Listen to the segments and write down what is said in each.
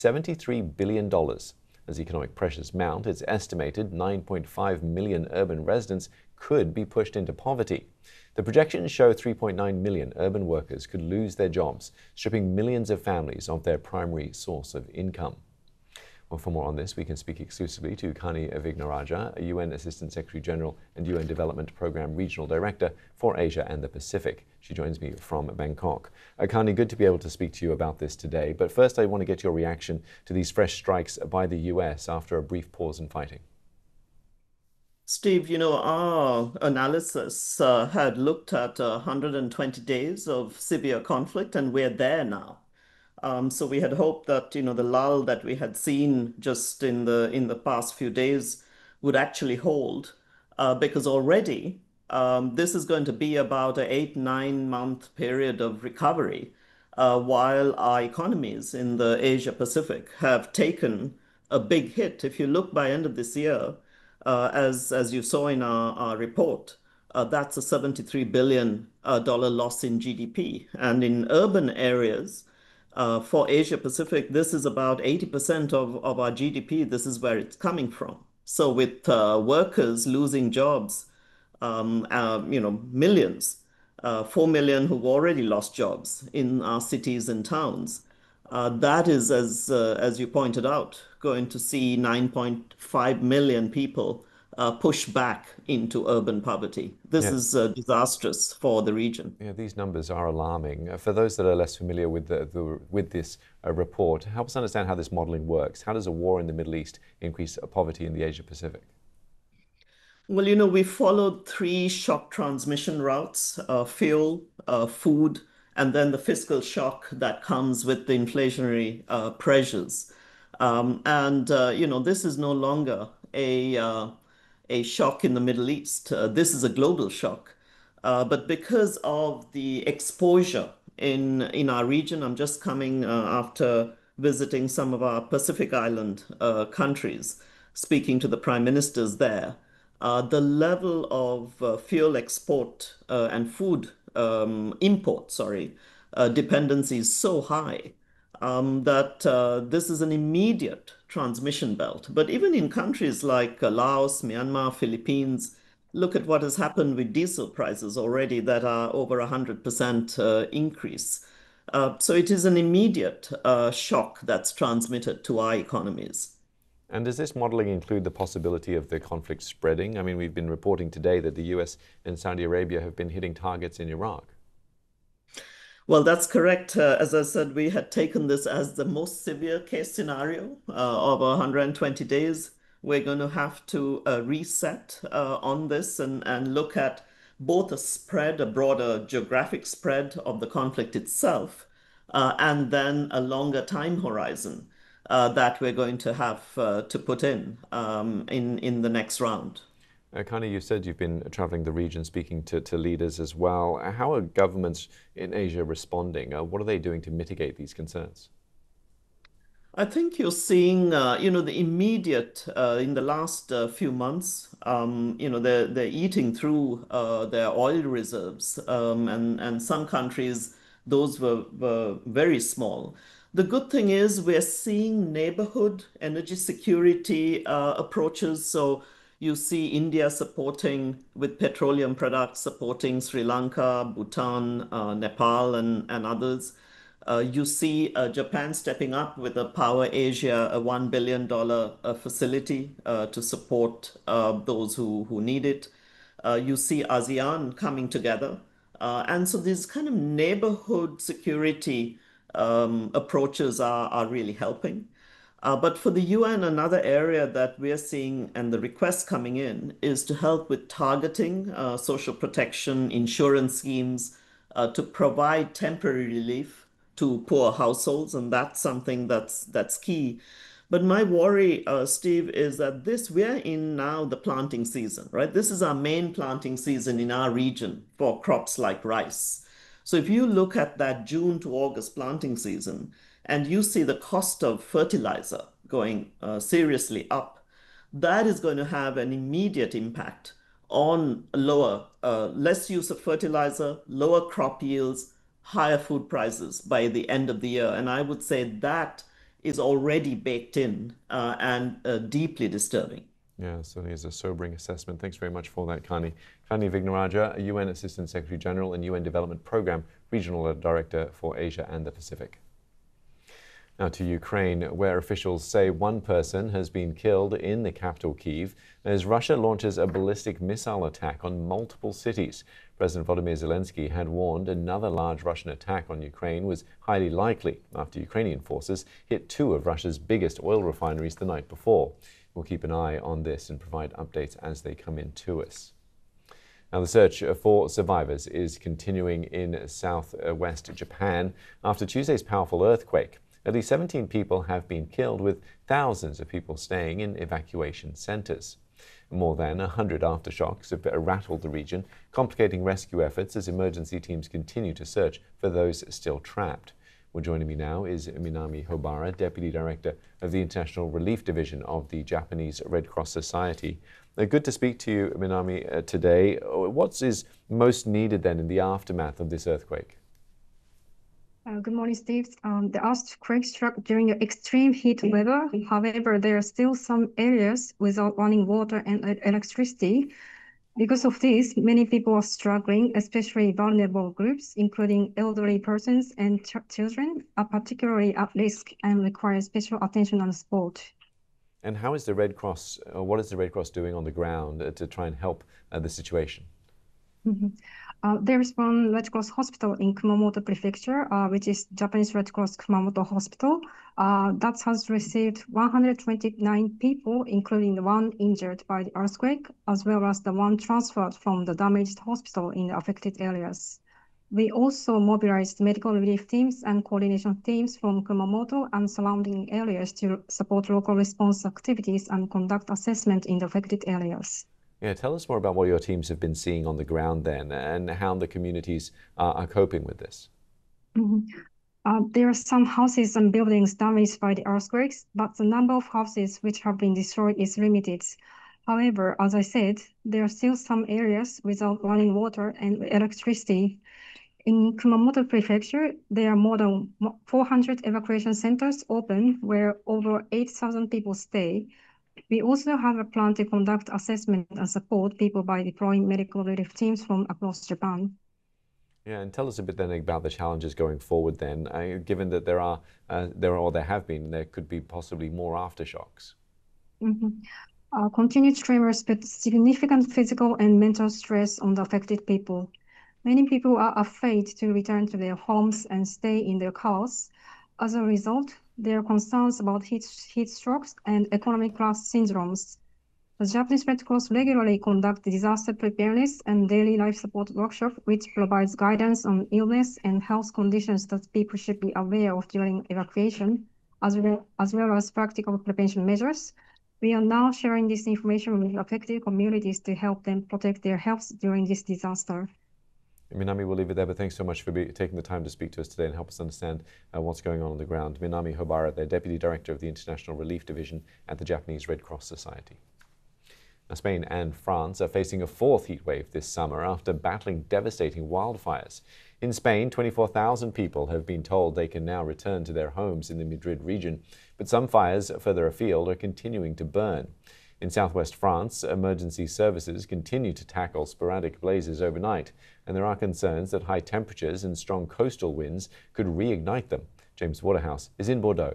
$73 billion. As economic pressures mount, it's estimated 9.5 million urban residents could be pushed into poverty. The projections show 3.9 million urban workers could lose their jobs, stripping millions of families of their primary source of income. Well, for more on this, we can speak exclusively to Kani Vignarajah, a UN Assistant Secretary General and UN Development Programme Regional Director for Asia and the Pacific. She joins me from Bangkok. Kani, good to be able to speak to you about this today. But first, I want to get your reaction to these fresh strikes by the US after a brief pause in fighting. Steve, our analysis had looked at 120 days of severe conflict, and we're there now. So we had hoped that, the lull that we had seen just in the past few days would actually hold, because already this is going to be about an 8, 9 month period of recovery, while our economies in the Asia Pacific have taken a big hit. If you look by end of this year, as you saw in our report, that's a $73 billion loss in GDP. And in urban areas, for Asia Pacific, this is about 80% of our GDP. This is where it's coming from. So with workers losing jobs, millions, 4 million who've already lost jobs in our cities and towns. That is, as you pointed out, going to see 9.5 million people push back into urban poverty. This Yeah. is disastrous for the region. Yeah, these numbers are alarming. For those that are less familiar with with this report, help us understand how this modeling works. How does a war in the Middle East increase poverty in the Asia Pacific? Well, we followed three shock transmission routes: fuel, food, and then the fiscal shock that comes with the inflationary pressures. This is no longer a shock in the Middle East. This is a global shock. But because of the exposure in our region, I'm just coming after visiting some of our Pacific Island countries, speaking to the prime ministers there. The level of fuel export and food import, sorry, dependency is so high that this is an immediate transmission belt. But even in countries like Laos, Myanmar, Philippines, look at what has happened with diesel prices already that are over 100% increase. So it is an immediate shock that's transmitted to our economies. And does this modeling include the possibility of the conflict spreading? I mean, we've been reporting today that the US and Saudi Arabia have been hitting targets in Iraq. Well, that's correct. As I said, we had taken this as the most severe case scenario of 120 days. We're going to have to reset on this and look at both a broader geographic spread of the conflict itself, and then a longer time horizon that we're going to have to put in the next round. Kani, you said you've been traveling the region speaking to leaders as well. How are governments in Asia responding? What are they doing to mitigate these concerns? I think you're seeing, the immediate in the last few months. They're eating through their oil reserves, and some countries those were very small. The good thing is we're seeing neighborhood energy security approaches. So you see India supporting with petroleum products, supporting Sri Lanka, Bhutan, Nepal, and others. You see Japan stepping up with a Power Asia, a $1 billion facility to support those who need it. You see ASEAN coming together. And so these kind of neighborhood security approaches are really helping. But for the UN, another area that we are seeing and the request coming in is to help with targeting social protection, insurance schemes to provide temporary relief to poor households, and that's something that's key. But my worry, Steve, is that we're in now the planting season, right? This is our main planting season in our region for crops like rice. So if you look at that June to August planting season and you see the cost of fertilizer going seriously up, that is going to have an immediate impact on less use of fertilizer, lower crop yields, higher food prices by the end of the year. And I would say that is already baked in and deeply disturbing. Yeah, certainly is a sobering assessment. Thanks very much for that, Kani. Kani Vignarajah, UN Assistant Secretary General and UN Development Programme Regional Director for Asia and the Pacific. Now to Ukraine, where officials say one person has been killed in the capital, Kyiv, as Russia launches a ballistic missile attack on multiple cities. President Volodymyr Zelensky had warned another large Russian attack on Ukraine was highly likely after Ukrainian forces hit two of Russia's biggest oil refineries the night before. We'll keep an eye on this and provide updates as they come in to us. Now, the search for survivors is continuing in southwest Japan after Tuesday's powerful earthquake. At least 17 people have been killed, with thousands of people staying in evacuation centers. More than 100 aftershocks have rattled the region, complicating rescue efforts as emergency teams continue to search for those still trapped. Well, joining me now is Minami Hobara, Deputy Director of the International Relief Division of the Japanese Red Cross Society. Good to speak to you, Minami, today. What is most needed then in the aftermath of this earthquake? Good morning, Steve. The earthquake struck during extreme heat weather. However, there are still some areas without running water and electricity. Because of this, many people are struggling, especially vulnerable groups, including elderly persons and children, are particularly at risk and require special attention and support. And how is the Red Cross, what is the Red Cross doing on the ground to try and help the situation? There is one Red Cross hospital in Kumamoto Prefecture, which is Japanese Red Cross Kumamoto Hospital, that has received 129 people, including the one injured by the earthquake, as well as the one transferred from the damaged hospital in the affected areas. We also mobilized medical relief teams and coordination teams from Kumamoto and surrounding areas to support local response activities and conduct assessment in the affected areas. Yeah, tell us more about what your teams have been seeing on the ground then and how the communities are coping with this. There are some houses and buildings damaged by the earthquakes, but the number of houses which have been destroyed is limited. However, as I said, there are still some areas without running water and electricity. In Kumamoto Prefecture, there are more than 400 evacuation centers open where over 8,000 people stay. We also have a plan to conduct assessment and support people by deploying medical relief teams from across Japan. Yeah, and tell us a bit then about the challenges going forward then, given that there could be possibly more aftershocks. Continued tremors put significant physical and mental stress on the affected people. Many people are afraid to return to their homes and stay in their cars. As a result, there are concerns about heat strokes and economic class syndromes. The Japanese Red Cross regularly conducts disaster preparedness and daily life support workshop, which provides guidance on illness and health conditions that people should be aware of during evacuation, as well as practical prevention measures. We are now sharing this information with affected communities to help them protect their health during this disaster. Minami, we'll leave it there, but thanks so much for taking the time to speak to us today and help us understand what's going on the ground. Minami Hobara, the Deputy Director of the International Relief Division at the Japanese Red Cross Society. Now, Spain and France are facing a fourth heat wave this summer after battling devastating wildfires. In Spain, 24,000 people have been told they can now return to their homes in the Madrid region, but some fires further afield are continuing to burn. In southwest France, emergency services continue to tackle sporadic blazes overnight, and there are concerns that high temperatures and strong coastal winds could reignite them. James Waterhouse is in Bordeaux.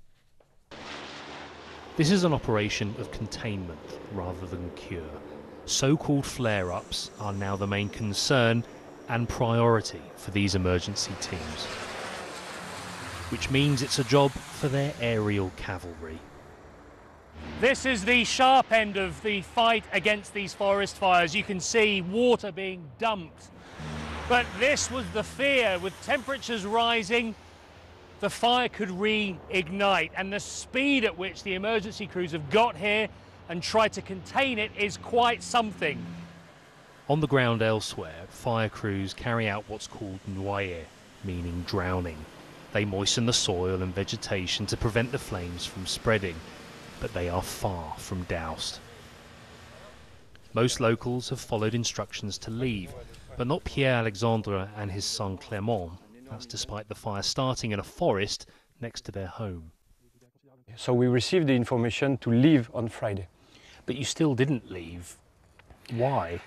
This is an operation of containment rather than cure. So-called flare-ups are now the main concern and priority for these emergency teams, which means it's a job for their aerial cavalry. This is the sharp end of the fight against these forest fires. You can see water being dumped. But this was the fear. With temperatures rising, the fire could reignite. And the speed at which the emergency crews have got here and tried to contain it is quite something. On the ground elsewhere, fire crews carry out what's called noyer, meaning drowning. They moisten the soil and vegetation to prevent the flames from spreading, but they are far from doused. Most locals have followed instructions to leave, but not Pierre Alexandre and his son Clément. That's despite the fire starting in a forest next to their home. So we received the information to leave on Friday. But you still didn't leave. Why?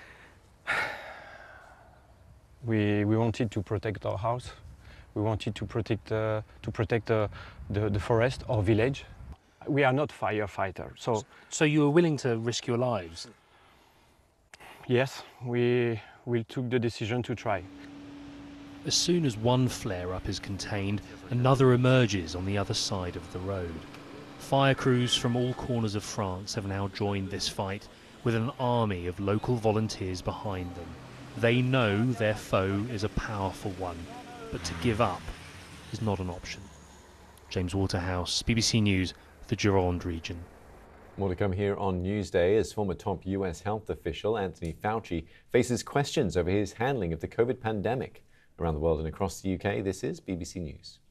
We wanted to protect our house. We wanted to protect the forest, our village. We are not firefighters, So you were willing to risk your lives? yes, we took the decision to try. As soon as one flare-up is contained, another emerges on the other side of the road. Fire crews from all corners of France have now joined this fight, with an army of local volunteers behind them. They know their foe is a powerful one, but to give up is not an option. James Waterhouse, BBC News, the Gironde region. More to come here on Newsday as former top US health official Anthony Fauci faces questions over his handling of the COVID pandemic. Around the world and across the UK, this is BBC News.